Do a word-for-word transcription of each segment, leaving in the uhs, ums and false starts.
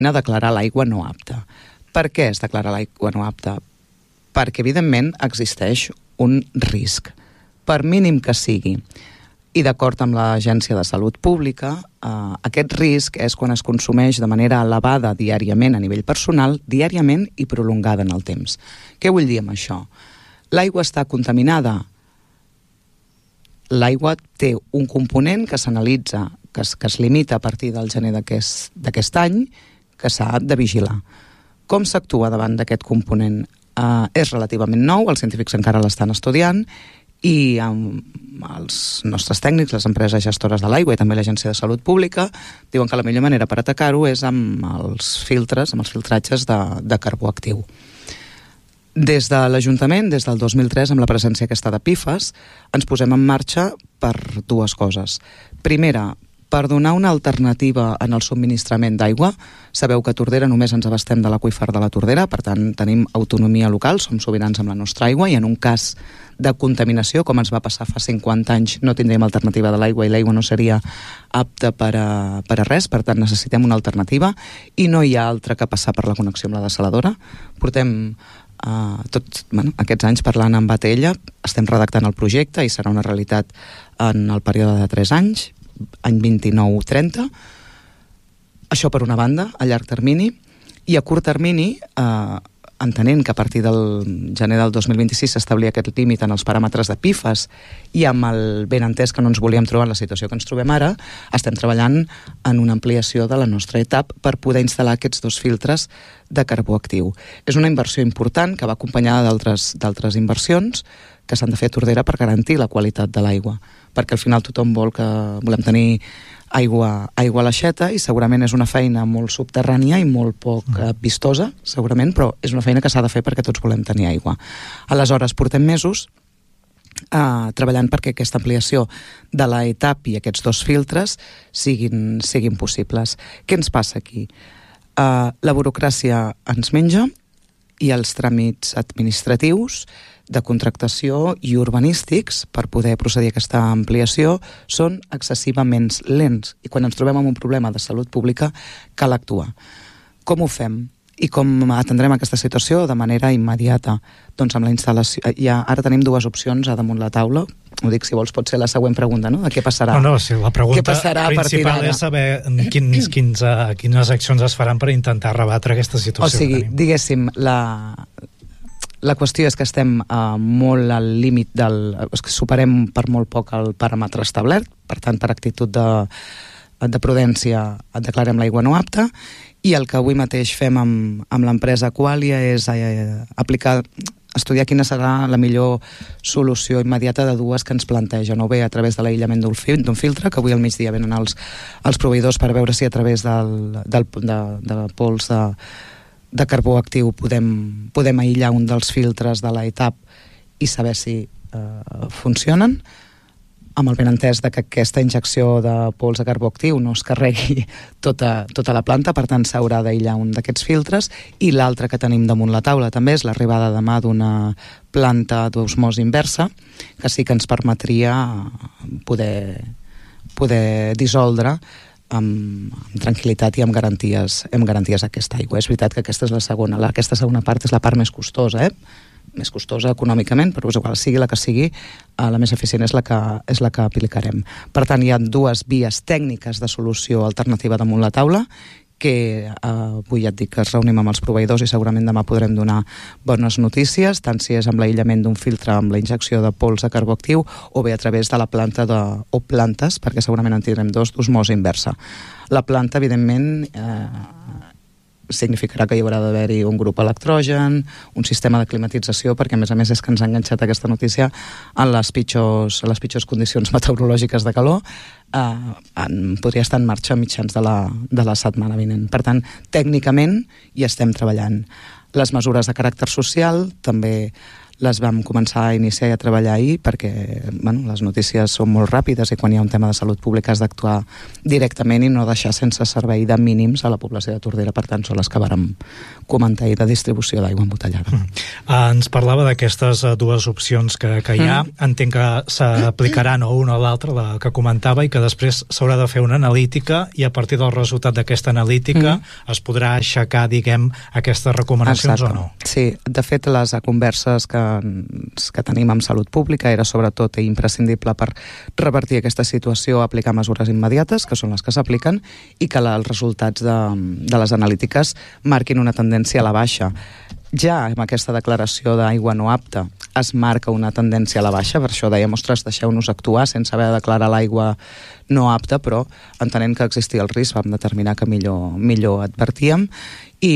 a declarar l'aigua no apta. Per què es declara l'aigua no apta? Perquè, evidentment, existeix un risc, per mínim que sigui. I d'acord amb l'Agència de Salut Pública, eh, aquest risc és quan es consumeix de manera elevada diàriament a nivell personal, diàriament i prolongada en el temps. Què vull dir amb això? L'aigua està contaminada. L'aigua té un component que s'analitza, que es, que es limita a partir del gener d'aquest, d'aquest any, que s'ha de vigilar. Com s'actua davant d'aquest component? Eh, és relativament nou, els científics encara l'estan estudiant, i amb els nostres tècnics, les empreses gestores de l'aigua i també l'Agència de Salut Pública, diuen que la millor manera per atacar-ho és amb els filtres, amb els filtratges de, de carbó actiu. Des de l'Ajuntament, des del dos mil tres, amb la presència aquesta de P I F A S, ens posem en marxa per dues coses. Primera, per donar una alternativa en el subministrament d'aigua. Sabeu que a Tordera només ens abastem de l'aqüífer de la Tordera, per tant tenim autonomia local, som sobirans amb la nostra aigua, i en un cas de contaminació, com ens va passar fa cinquanta anys, no tindríem alternativa de l'aigua i l'aigua no seria apta per a, per a res, per tant necessitem una alternativa i no hi ha altra que passar per la connexió amb la dessaladora. Portem Uh, tots bueno, aquests anys parlant amb Atella, estem redactant el projecte i serà una realitat en el període de tres anys, any vint-i-nou trenta. Això per una banda, a llarg termini, i a curt termini, uh, entenent que a partir del gener del dos mil vint-i-sis s'establia aquest límit en els paràmetres de P I F A S i amb el benentès que no ens volíem trobar en la situació que ens trobem ara, estem treballant en una ampliació de la nostra E T A P per poder instal·lar aquests dos filtres de carbó actiu. És una inversió important que va acompanyada d'altres d'altres inversions que s'han de fer a Tordera per garantir la qualitat de l'aigua, perquè al final tothom vol que volem tenir aigua, aigua a l'aixeta i segurament és una feina molt subterrània i molt poc eh, vistosa, segurament, però és una feina que s'ha de fer perquè tots volem tenir aigua. Aleshores, portem mesos eh, treballant perquè aquesta ampliació de la E T A P i aquests dos filtres siguin, siguin possibles. Què ens passa aquí? Eh, la burocràcia ens menja i els tràmits administratius de contractació i urbanístics per poder procedir a aquesta ampliació són excessivament lents i quan ens trobem amb un problema de salut pública cal actuar. Com ho fem? I com atendrem aquesta situació de manera immediata? Doncs amb la instal·lació... Ja, ara tenim dues opcions a damunt la taula. Ho dic, si vols, pot ser la següent pregunta, no? De què passarà? No, no, sí, la pregunta principal és saber quins, quins, uh, quines accions es faran per intentar rebatre aquesta situació. O sigui, diguéssim, la... La qüestió és que estem uh, molt al límit del... És que superem per molt poc el paràmetre establert, per tant, per actitud de, de prudència declarem l'aigua no apta, i el que avui mateix fem amb, amb l'empresa Aqualia és eh, aplicar, estudiar quina serà la millor solució immediata de dues que ens plantegen, o bé a través de l'aïllament d'un fil, d'un filtre, que avui al migdia venen els, els proveïdors per veure si a través del, del, de, de pols de de carbó actiu podem, podem aïllar un dels filtres de la E T A P i saber si eh, funcionen, amb el benentès de que aquesta injecció de pols de carbó actiu no es carregui tota, tota la planta, per tant s'haurà d'aïllar un d'aquests filtres, i l'altre que tenim damunt la taula també és l'arribada demà d'una planta d'osmosi inversa que sí que ens permetria poder, poder dissoldre Amb, amb tranquil·litat i amb garanties, amb garanties aquesta aigua. És veritat que aquesta és la segona, la, aquesta segona part és la part més costosa, eh? més costosa econòmicament, però és igual, sigui la que sigui, eh, la més eficient és la que, és la que aplicarem. Per tant, hi ha dues vies tècniques de solució alternativa damunt la taula, que eh, avui ja et dic que es reunim amb els proveïdors i segurament demà podrem donar bones notícies, tant si és amb l'aïllament d'un filtre amb la injecció de pols de carbó actiu o bé a través de la planta de, o plantes, perquè segurament en tindrem dos d'osmosi inversa. La planta, evidentment, eh, significarà que hi haurà d'haver-hi un grup electrogen, un sistema de climatització, perquè a més a més és que ens ha enganxat aquesta notícia en les pitjors, en les pitjors condicions meteorològiques de calor. Uh, en, podria estar en marxa a mitjans de la, de la setmana vinent. Per tant, tècnicament hi estem treballant. Les mesures de caràcter social, també les vam començar a iniciar i a treballar ahir perquè bueno, les notícies són molt ràpides i quan hi ha un tema de salut pública has d'actuar directament i no deixar sense servei de mínims a la població de Tordera, per tant són les que vàrem comentar ahir de distribució d'aigua embotellada. Mm. Uh, ens parlava d'aquestes uh, dues opcions que, que hi ha, mm. entenc que s'aplicaran o una o l'altra, la que comentava, i que després s'haurà de fer una analítica i a partir del resultat d'aquesta analítica mm. es podrà aixecar, diguem, aquestes recomanacions. Exacte. O no? Sí, de fet les converses que, que tenim amb salut pública era sobretot imprescindible per revertir aquesta situació, aplicar mesures immediates, que són les que s'apliquen, i que la, els resultats de, de les analítiques marquin una tendència a la baixa. Ja amb aquesta declaració d'aigua no apta es marca una tendència a la baixa, per això dèiem, ostres, deixeu-nos actuar sense haver de declarar l'aigua no apta, però entenent que existia el risc vam determinar que millor, millor advertíem. I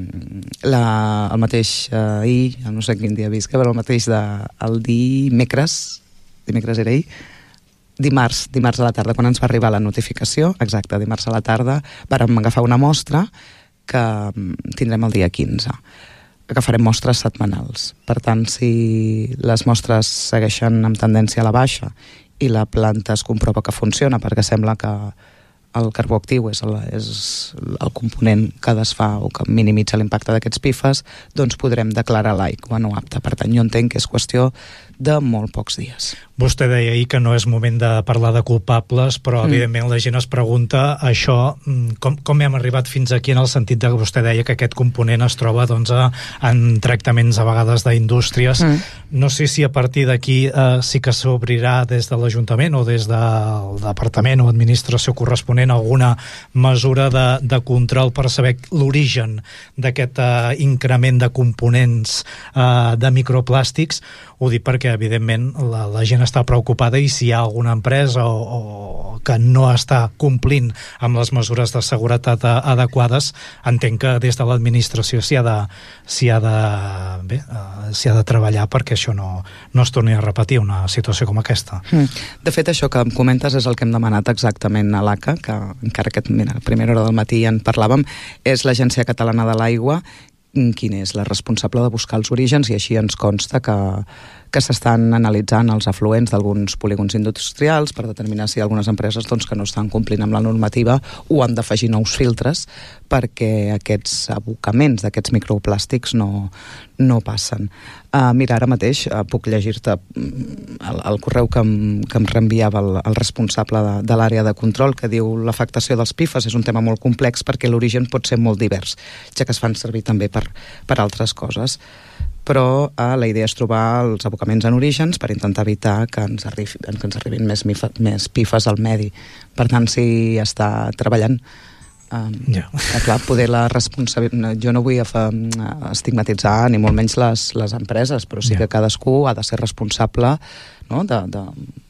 la, el mateix eh, ahir, no sé quin dia visca, però el mateix de, el dimecres, dimecres era ahir, dimarts, dimarts a la tarda, quan ens va arribar la notificació, exacte, dimarts a la tarda, vàrem agafar una mostra que tindrem el dia quinze. Agafarem mostres setmanals. Per tant, si les mostres segueixen amb tendència a la baixa i la planta es comprova que funciona, perquè sembla que el carbó actiu és el, és el component que desfà o que minimitza l'impacte d'aquests pifes, doncs podrem declarar l'aigua no apta. Per tant, jo entenc que és qüestió de molt pocs dies. Vostè deia ahir que no és moment de parlar de culpables, però mm. evidentment la gent es pregunta això, com, com hem arribat fins aquí, en el sentit de que vostè deia que aquest component es troba doncs, a, en tractaments a vegades d'indústries. Mm. No sé si a partir d'aquí eh, sí que s'obrirà des de l'Ajuntament o des del Departament o Administració corresponent alguna mesura de, de control per saber l'origen d'aquest eh, increment de components eh, de microplàstics. Ho dic perquè, evidentment, la, la gent està preocupada i si hi ha alguna empresa o, o que no està complint amb les mesures de seguretat a, adequades, entenc que des de l'administració s'hi ha de, s'hi ha de, bé, uh, s'hi ha de treballar perquè això no, no es torni a repetir una situació com aquesta. Mm. De fet, això que em comentes és el que hem demanat exactament a l'A C A, que encara que mira, a primera hora del matí en parlàvem, és l'Agència Catalana de l'Aigua quin és la responsable de buscar els orígens, i així ens consta que, que s'estan analitzant els afluents d'alguns polígons industrials per determinar si algunes empreses doncs, que no estan complint amb la normativa o han d'afegir nous filtres perquè aquests abocaments d'aquests microplàstics no, no passen. Uh, mira, ara mateix uh, puc llegir-te el, el correu que em, que em reenviava el, el responsable de, de l'àrea de control, que diu l'afectació dels pifes és un tema molt complex perquè l'origen pot ser molt divers, ja que es fan servir també per, per altres coses. Però eh, la idea és trobar els abocaments en orígens per intentar evitar que ens, arribi, que ens arribin més, mifa, més pifes al medi. Per tant, s'hi està treballant. Um, yeah. Clar, poder la responsabilitat... Jo no vull estigmatitzar ni molt menys les, les empreses, però sí yeah. que cadascú ha de ser responsable, no?, de, de,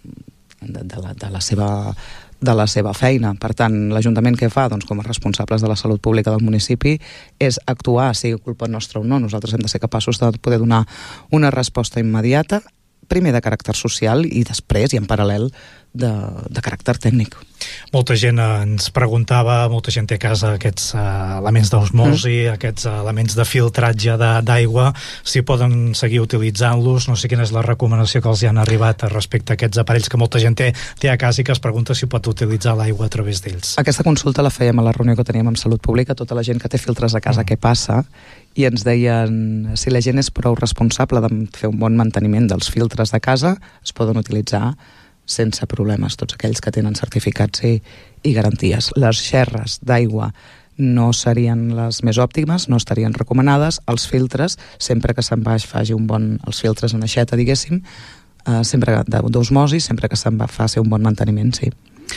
de, de, la, de la seva... de la seva feina. Per tant, l'Ajuntament què fa? Doncs com a responsables de la salut pública del municipi és actuar, sigui culpa nostra o no. Nosaltres hem de ser capaços de poder donar una resposta immediata, primer de caràcter social i després, i en paral·lel, de, de caràcter tècnic. Molta gent ens preguntava, molta gent té a casa aquests uh, elements d'osmosi, mm. aquests uh, elements de filtratge d'aigua, si poden seguir utilitzant-los. No sé quina és la recomanació que els hi han arribat respecte a aquests aparells que molta gent té, té a casa i que es pregunta si pot utilitzar l'aigua a través d'ells. Aquesta consulta la fèiem a la reunió que teníem amb Salut Pública, tota la gent que té filtres a casa, mm. què passa? I ens deien, si la gent és prou responsable de fer un bon manteniment dels filtres de casa, es poden utilitzar sense problemes, tots aquells que tenen certificats i, i garanties. Les gerres d'aigua no serien les més òptimes, no estarien recomanades. Els filtres, sempre que se'n faci un bon... els filtres en aixeta, diguéssim, eh, sempre d'osmosi, sempre que se'n faci un bon manteniment, sí.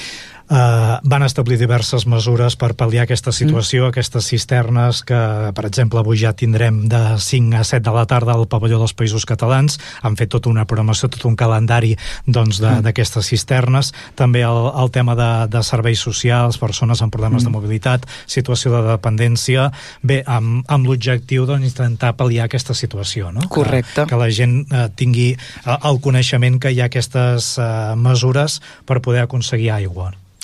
Uh, van establir diverses mesures per pal·liar aquesta situació, mm. aquestes cisternes que, per exemple, avui ja tindrem de cinc a set de la tarda al pavelló dels Països Catalans. Han fet tota una programació, tot un calendari doncs, d'aquestes mm. cisternes. També el, el tema de, de serveis socials, persones amb problemes mm. de mobilitat, situació de dependència, bé, amb, amb l'objectiu d'intentar doncs, pal·liar aquesta situació, no? Correcte. Que, que la gent uh, tingui uh, el coneixement que hi ha aquestes uh, mesures per poder aconseguir aigua.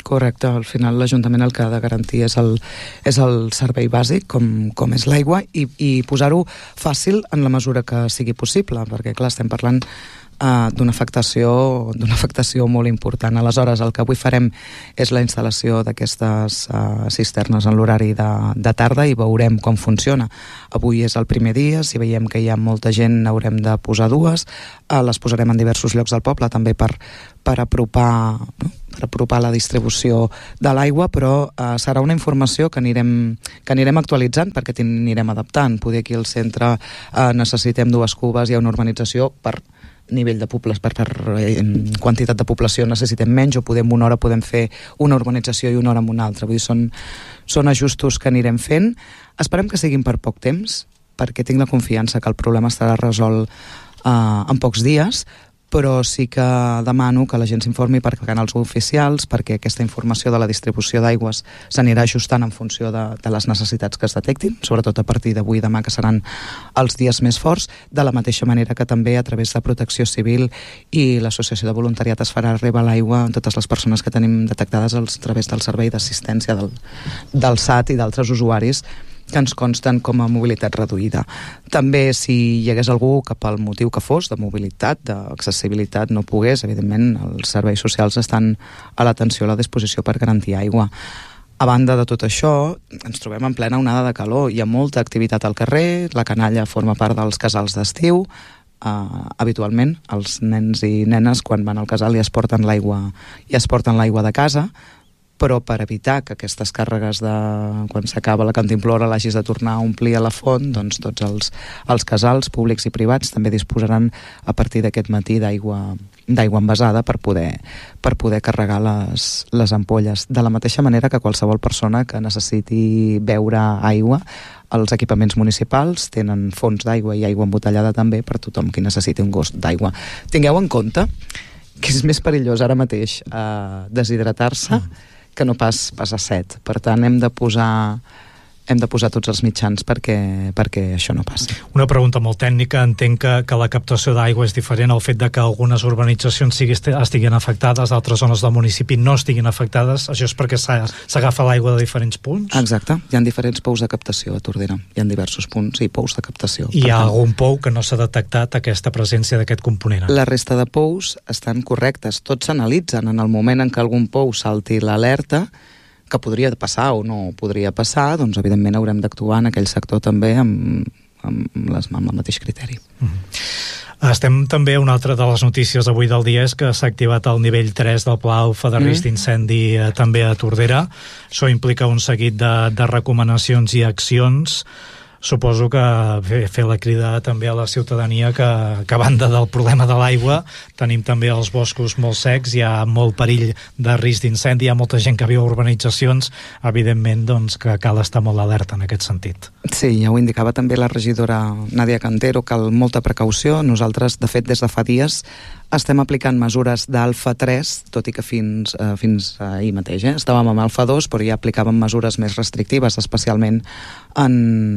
Correcte, al final l'Ajuntament el que ha de garantir és el, és el servei bàsic, com, com és l'aigua, i, i posar-ho fàcil en la mesura que sigui possible, perquè clar, estem parlant uh, d'una afectació, d'una afectació molt important. Aleshores, el que avui farem és la instal·lació d'aquestes uh, cisternes en l'horari de, de tarda i veurem com funciona. Avui és el primer dia, si veiem que hi ha molta gent n'haurem de posar dues, uh, les posarem en diversos llocs del poble, també per, per apropar... No? per apropar la distribució de l'aigua, però eh, serà una informació que anirem, que anirem actualitzant perquè anirem adaptant. Poder aquí al centre eh, necessitem dues cubes, hi ha una urbanització per nivell de població, per, per eh, quantitat de població necessitem menys, o podem una hora podem fer una urbanització i una hora amb una altra. Vull dir, són, són ajustos que anirem fent. Esperem que siguin per poc temps, perquè tinc la confiança que el problema estarà resolt eh, en pocs dies, però sí que demano que la gent s'informi per canals oficials, perquè aquesta informació de la distribució d'aigües s'anirà ajustant en funció de, de les necessitats que es detectin, sobretot a partir d'avui i demà, que seran els dies més forts, de la mateixa manera que també a través de Protecció Civil i l'Associació de Voluntariat es farà arribar l'aigua a totes les persones que tenim detectades a través del servei d'assistència del, del S A T i d'altres usuaris que ens consten com a mobilitat reduïda. També, si hi hagués algú que pel motiu que fos, de mobilitat, d'accessibilitat, no pogués, evidentment, els serveis socials estan a l'atenció, a la disposició per garantir aigua. A banda de tot això, ens trobem en plena onada de calor. Hi ha molta activitat al carrer, la canalla forma part dels casals d'estiu. Uh, habitualment, els nens i nenes, quan van al casal, ja es porten l'aigua, ja es porten l'aigua de casa, però per evitar que aquestes càrregues de quan s'acaba la cantimplora l'hagis de tornar a omplir a la font, doncs tots els, els casals públics i privats també disposaran a partir d'aquest matí d'aigua d'aigua envasada per poder, per poder carregar les, les ampolles. De la mateixa manera que qualsevol persona que necessiti beure aigua, els equipaments municipals tenen fonts d'aigua i aigua embotellada també per tothom qui necessiti un gost d'aigua. Tingueu en compte que és més perillós ara mateix eh, deshidratar-se mm. que no pas, pas a set. Per tant, hem de posar hem de posar tots els mitjans perquè, perquè això no passi. Una pregunta molt tècnica. Entenc que, que la captació d'aigua és diferent, el fet de que algunes urbanitzacions sigui, estiguin afectades, altres zones del municipi no estiguin afectades, això és perquè s'agafa l'aigua de diferents punts? Exacte, hi ha diferents pous de captació a Tordera, hi ha diversos punts i pous de captació. I hi ha tant, algun pou que no s'ha detectat aquesta presència d'aquest component? La resta de pous estan correctes, tots s'analitzen en el moment en què algun pou salti l'alerta, que podria passar o no podria passar, doncs evidentment haurem d'actuar en aquell sector també amb, amb, les, amb el mateix criteri. Mm-hmm. Estem també, una altra de les notícies avui del dia és que s'ha activat el nivell tres del Pla Alfa de risc mm. d'incendi eh, també a Tordera. Això implica un seguit de, de recomanacions i accions. Suposo que fer, fer la crida també a la ciutadania que, que a banda del problema de l'aigua tenim també els boscos molt secs, hi ha molt perill de risc d'incendi, hi ha molta gent que viu a urbanitzacions, evidentment doncs, que cal estar molt alerta en aquest sentit. Sí, ja ho indicava també la regidora Nàdia Cantero, cal molta precaució. Nosaltres, de fet, des de fa dies estem aplicant mesures d'Alfa tres, tot i que fins, eh, fins ahir mateix eh? estàvem amb Alfa dos, però ja aplicàvem mesures més restrictives, especialment en,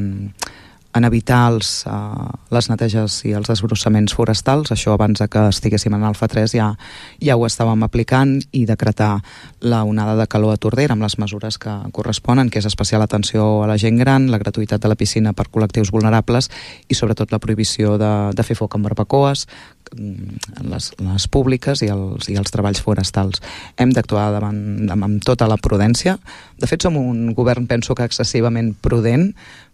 en evitar els, uh, les neteges i els desbrossaments forestals. Això abans de que estiguéssim en Alfa tres ja, ja ho estàvem aplicant, i decretar la onada de calor a Tordera amb les mesures que corresponen, que és especial atenció a la gent gran, la gratuïtat de la piscina per col·lectius vulnerables i sobretot la prohibició de, de fer foc amb barbacoes en les, les públiques i els, i els treballs forestals. Hem d'actuar davant, amb tota la prudència. De fet, som un govern, penso que excessivament prudent,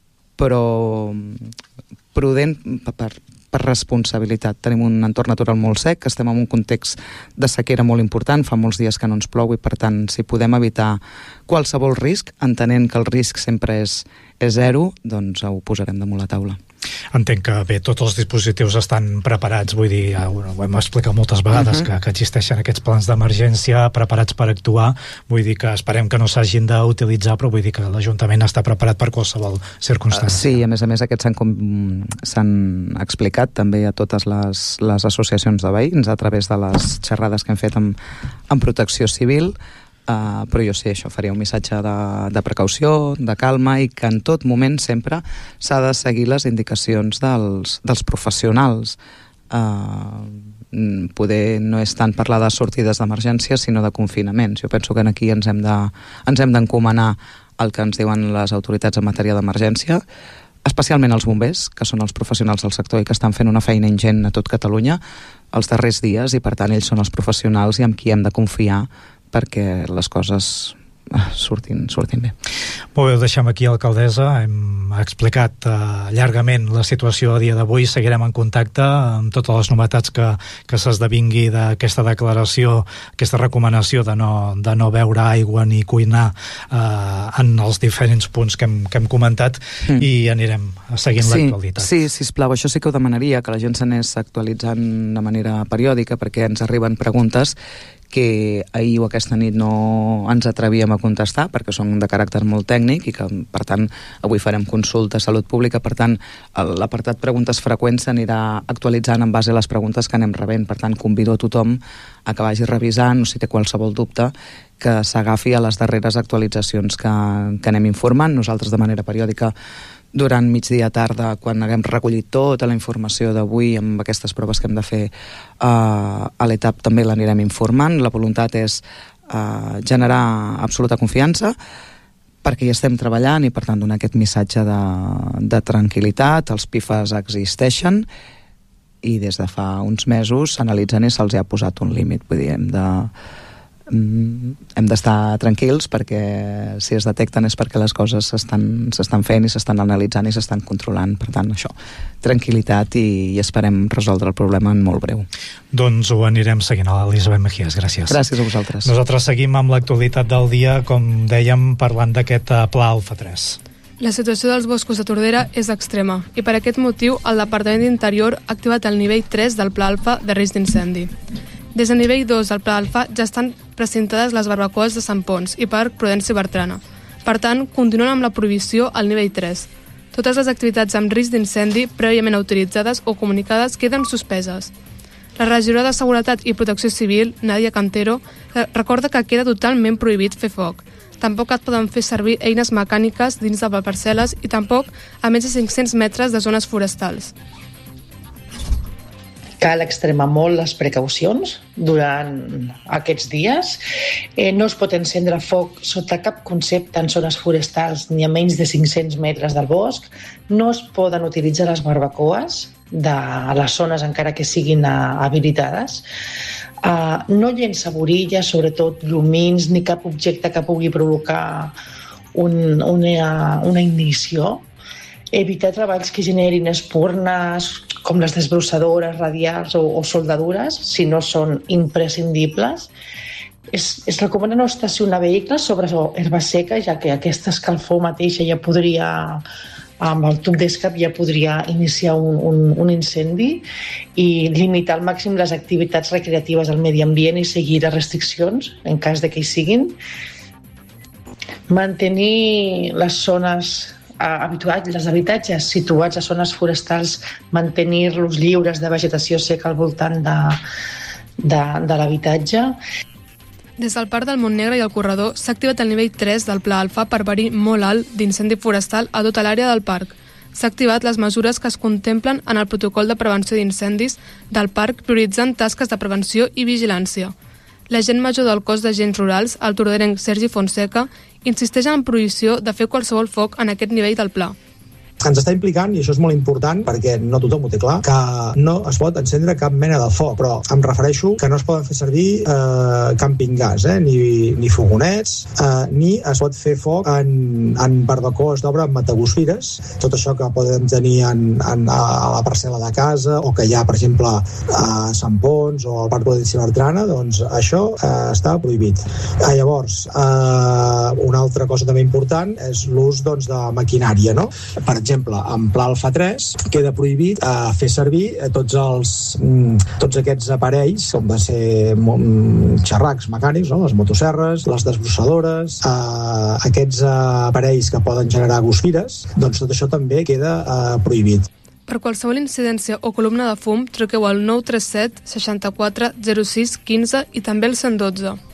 però prudent per, per responsabilitat. Tenim un entorn natural molt sec, estem en un context de sequera molt important, fa molts dies que no ens plou, i per tant, si podem evitar qualsevol risc, entenent que el risc sempre és, és zero, doncs ho posarem damunt la taula. Entenc que bé, tots els dispositius estan preparats, vull dir, ja ho hem explicat moltes vegades, uh-huh. que, que existeixen aquests plans d'emergència preparats per actuar, vull dir que esperem que no s'hagin d'utilitzar, però vull dir que l'Ajuntament està preparat per qualsevol circumstància. Uh, sí, a més a més aquests s'han, com, s'han explicat també a totes les, les associacions de veïns a través de les xerrades que hem fet amb, amb Protecció Civil. Uh, però jo sí, això faria un missatge de, de precaució, de calma, i que en tot moment sempre s'ha de seguir les indicacions dels, dels professionals. eh, poder no és tant parlar de sortides d'emergència sinó de confinaments. Jo penso que aquí ens hem de, ens hem d'encomanar el que ens diuen les autoritats en matèria d'emergència, especialment els bombers, que són els professionals del sector i que estan fent una feina ingent a tot Catalunya els darrers dies, i per tant ells són els professionals i amb qui hem de confiar perquè les coses surtin, surtin bé. Molt bé, ho deixem aquí, alcaldessa. Hem explicat uh, llargament la situació a dia d'avui. Seguirem en contacte amb totes les novetats que, que s'esdevingui d'aquesta declaració, aquesta recomanació de no, de no beure aigua ni cuinar uh, en els diferents punts que hem, que hem comentat, mm. i anirem seguint sí, l'actualitat. Sí, sisplau, això sí que ho demanaria, que la gent s'anés actualitzant de manera periòdica, perquè ens arriben preguntes que ahir o aquesta nit no ens atrevíem a contestar perquè són de caràcter molt tècnic i que, per tant, avui farem consulta a Salut Pública. Per tant, l'apartat preguntes freqüents s'anirà actualitzant en base a les preguntes que anem rebent. Per tant, convido a tothom a que vagi revisant, o si té qualsevol dubte, que s'agafi a les darreres actualitzacions que, que anem informant. Nosaltres, de manera periòdica, durant migdia tarda, quan haguem recollit tota la informació d'avui amb aquestes proves que hem de fer uh, a l'etap, també l'anirem informant. La voluntat és uh, generar absoluta confiança perquè hi estem treballant i per tant donar aquest missatge de, de tranquil·litat. Els P I F As existeixen i des de fa uns mesos s'analitzen i se'ls ha posat un límit. Vull dir, hem de hem d'estar tranquils perquè si es detecten és perquè les coses s'estan, s'estan fent i s'estan analitzant i s'estan controlant. Per tant, això, tranquil·litat, i, i esperem resoldre el problema en molt breu. Doncs ho anirem seguint. Elisabet Mejías, gràcies. Gràcies a vosaltres. Nosaltres seguim amb l'actualitat del dia, com dèiem, parlant d'aquest pla Alfa tres. La situació dels boscos de Tordera és extrema i per aquest motiu el Departament d'Interior ha activat el nivell tres del Pla Alfa de risc d'incendi. Des del nivell dos del Pla Alfa ja estan precintades les barbacoes de Sant Pons i Parc Prudenci Bertrana. Per tant, continuen amb la prohibició al nivell tres. Totes les activitats amb risc d'incendi prèviament autoritzades o comunicades queden suspeses. La regidora de Seguretat i Protecció Civil, Nadia Cantero, recorda que queda totalment prohibit fer foc. Tampoc et poden fer servir eines mecàniques dins de parcel·les i tampoc a més de cinc-cents metres de zones forestals. Cal extremar molt les precaucions durant aquests dies. Eh, no es pot encendre foc sota cap concepte en zones forestals ni a menys de cinc-cents metres del bosc. No es poden utilitzar les barbacoes de les zones encara que siguin uh, habilitades. Uh, no llença borilles, sobretot llumins, ni cap objecte que pugui provocar un, una, una ignició. Evitar treballs que generin espurnes, com les desbrossadores radials o, o soldadures, si no són imprescindibles. Es, es recomana no estacionar vehicles sobre herba seca, ja que aquesta escalfor mateixa ja podria, amb el tub d'escape ja podria iniciar un, un, un incendi, i limitar al màxim les activitats recreatives al medi ambient i seguir les restriccions, en cas de que hi siguin. Mantenir les zones habituals, els habitatges situats a zones forestals, mantenir-los lliures de vegetació seca al voltant de, de, de l'habitatge. Des del Parc del Montnegre i el Corredor s'ha activat el nivell tres del Pla Alfa per verí molt alt d'incendi forestal a tota l'àrea del parc. S'ha activat les mesures que es contemplen en el protocol de prevenció d'incendis del parc, prioritzant tasques de prevenció i vigilància. L'agent major del cos d'agents rurals, el torderenc Sergi Fonseca, insisteix en la prohibició de fer qualsevol foc en aquest nivell del pla. Ens està implicant, i això és molt important perquè no tothom ho té clar, que no es pot encendre cap mena de foc, però em refereixo que no es poden fer servir eh, camping gas, eh, ni, ni fogonets, eh, ni es pot fer foc en, en barbacoes d'obra amb matagosfires, tot això que podem tenir en, en, a la parcel·la de casa, o que hi ha, per exemple, a Sant Pons o al Parc Prudenci Bertrana, doncs això eh, està prohibit. Eh, llavors, eh, una altra cosa també important és l'ús, doncs, de maquinària, no? Per exemple, exemple, en Pla Alfa tres queda prohibit eh, fer servir eh, tots els mm, tots aquests aparells, com de ser mm, xerracs mecànics, no? Les motosserres, les desbrossadores, eh, aquests eh, aparells que poden generar guspires, doncs tot això també queda eh, prohibit. Per qualsevol incidència o columna de fum, truqueu al nou tres set seixanta-quatre zero sis quinze i també al cent dotze.